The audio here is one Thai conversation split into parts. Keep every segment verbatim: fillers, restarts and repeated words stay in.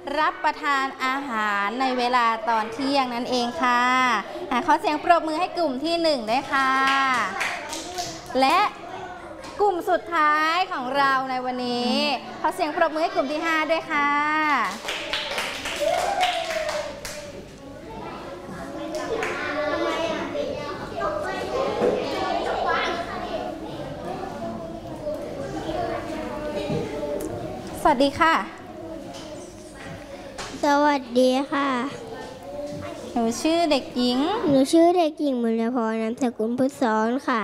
รับประทานอาหารในเวลาตอนเที่ยงนั่นเองค่ะขอเสียงปรบมือให้กลุ่มที่หนึ่งด้วยค่ะและกลุ่มสุดท้ายของเราในวันนี้ขอเสียงปรบมือให้กลุ่มที่ห้าด้วยค่ะสวัสดีค่ะสวัสดีค่ะหนูชื่อเด็กหญิงหนูชื่อเด็กหญิงมุลพรนามสกุลพุทธซ้อนค่ะ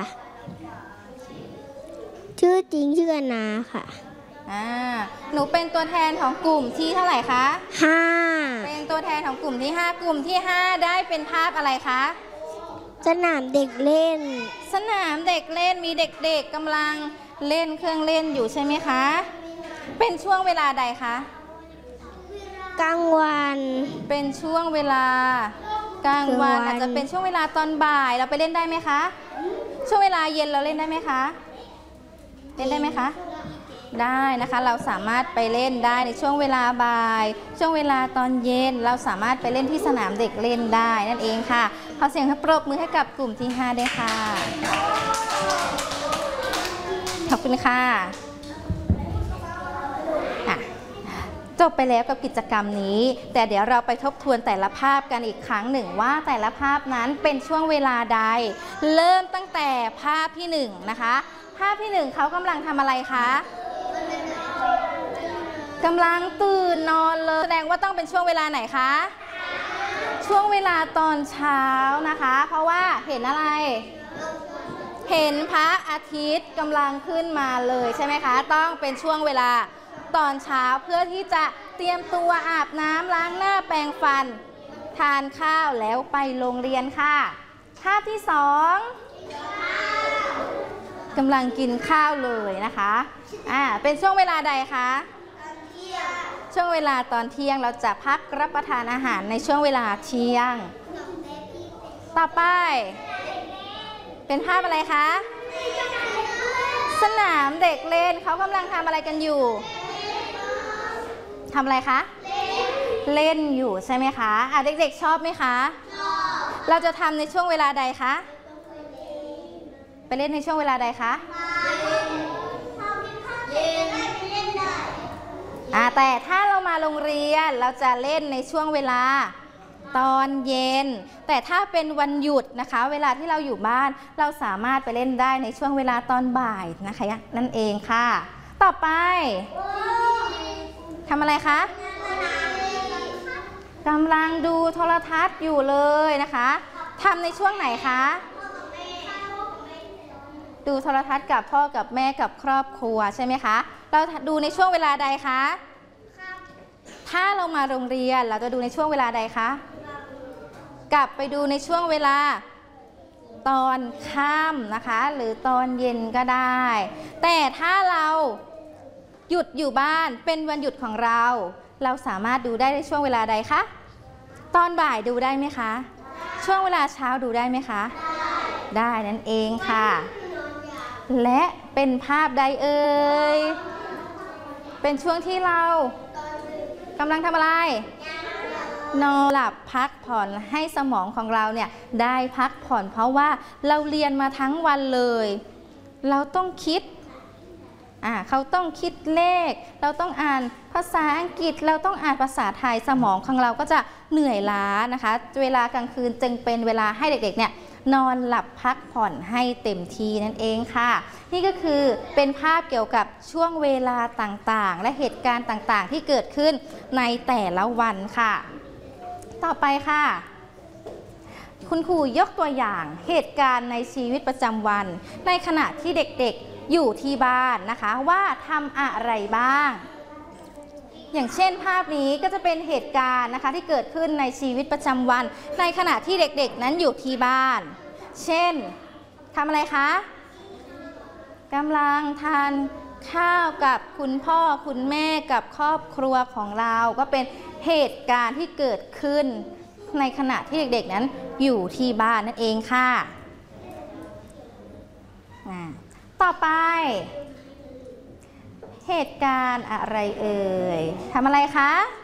ชื่อจริงชื่ออนาค่ะอ่าหนูเป็นตัวแทนของกลุ่มที่เท่าไหร่คะห้าเป็นตัวแทนของกลุ่มที่ห้ากลุ่มที่ห้าได้เป็นภาพอะไรคะสนามเด็กเล่นสนามเด็กเล่นมีเด็กๆกำลังเล่นเครื่องเล่นอยู่ใช่ไหมคะเป็นช่วงเวลาใดคะกลางวันเป็นช่วงเวลากลางวันอาจจะเป็นช่วงเวลาตอนบ่ายเราไปเล่นได้ไหมคะช่วงเวลาเย็นเราเล่นได้ไหมคะเล่นได้ไหมคะได้นะคะเราสามารถไปเล่นได้ในช่วงเวลาบ่ายช่วงเวลาตอนเย็นเราสามารถไปเล่นที่สนามเด็กเล่นได้นั่นเองค่ะขอเสียงปรบมือให้กับกลุ่มที่ห้าด้วยค่ะขอบคุณค่ะจบไปแล้วกับกิจกรรมนี้แต่เดี๋ยวเราไปทบทวนแต่ละภาพกันอีกครั้งหนึ่งว่าแต่ละภาพนั้นเป็นช่วงเวลาใดเริ่มตั้งแต่ภาพที่หนึ่งนะคะภาพที่หนึ่งเขากำลังทำอะไรคะกำลังตื่นนอนเลยแสดงว่าต้องเป็นช่วงเวลาไหนคะช่วงเวลาตอนเช้านะคะเพราะว่าเห็นอะไรเห็นพระอาทิตย์กำลังขึ้นมาเลยใช่ไหมคะต้องเป็นช่วงเวลาตอนเช้าเพื่อที่จะเตรียมตัวอาบน้ำล้างหน้าแปรงฟันทานข้าวแล้วไปโรงเรียนค่ะภาพที่สองกำลังกินข้าวเลยนะคะอ่าเป็นช่วงเวลาใดคะช่วงเวลาตอนเที่ยงเราจะพักรับประทานอาหารในช่วงเวลาเที่ยงต่อไปเป็นภาพอะไรคะสนามเด็กเล่นเขากำลังทำอะไรกันอยู่ทำอะไรคะเล่นอยู่ใช่ไหมคะอ่ะเด็กๆชอบไหมคะชอบเราจะทำในช่วงเวลาใดคะไปเล่นในช่วงเวลาใดคะอ่ะแต่ถ้าเรามาโรงเรียนเราจะเล่นในช่วงเวลาตอนเย็นแต่ถ้าเป็นวันหยุดนะคะเวลาที่เราอยู่บ้านเราสามารถไปเล่นได้ในช่วงเวลาตอนบ่ายนะคะนั่นเองค่ะต่อไปทำอะไรคะกำลังดูโทรทัศน์อยู่เลยนะคะทำในช่วงไหนคะดูโทรทัศน์กับพ่อกับแม่กับครอบครัวใช่ไหมคะเราดูในช่วงเวลาใดคะถ้าเรามาโรงเรียนเราจะดูในช่วงเวลาใดคะกลับไปดูในช่วงเวลาตอนค่ำนะคะหรือตอนเย็นก็ได้แต่ถ้าเราหยุดอยู่บ้านเป็นวันหยุดของเราเราสามารถดูได้ในช่วงเวลาใดคะตอนบ่ายดูได้ไหมคะช่วงเวลาเช้าดูได้ไหมคะได้นั่นเองค่ะและเป็นภาพใดเอ่ยเป็นช่วงที่เรากำลังทำอะไรนอนหลับพักผ่อนให้สมองของเราเนี่ยได้พักผ่อนเพราะว่าเราเรียนมาทั้งวันเลยเราต้องคิดอ่าเขาต้องคิดเลขเราต้องอ่านภาษาอังกฤษเราต้องอ่านภาษาไทยสมองของเราก็จะเหนื่อยล้านะคะเวลากลางคืนจึงเป็นเวลาให้เด็กๆเนี่ยนอนหลับพักผ่อนให้เต็มที่นั่นเองค่ะนี่ก็คือเป็นภาพเกี่ยวกับช่วงเวลาต่างๆและเหตุการณ์ต่างๆที่เกิดขึ้นในแต่ละวันค่ะต่อไปค่ะคุณครูยกตัวอย่างเหตุการณ์ในชีวิตประจำวันในขณะที่เด็กๆอยู่ที่บ้านนะคะว่าทำอะไรบ้างอย่างเช่นภาพนี้ก็จะเป็นเหตุการณ์นะคะที่เกิดขึ้นในชีวิตประจำวันในขณะที่เด็กๆนั้นอยู่ที่บ้านเช่นทำอะไรคะกำลังทานข้าวกับคุณพ่อคุณแม่กับครอบครัวของเราก็เป็นเหตุการณ์ที่เกิดขึ้นในขณะที่เด็กๆนั้นอยู่ที่บ้านนั่นเองค่ะต่อไปเหตุการณ์อะไรเอ่ยทำอะไรคะ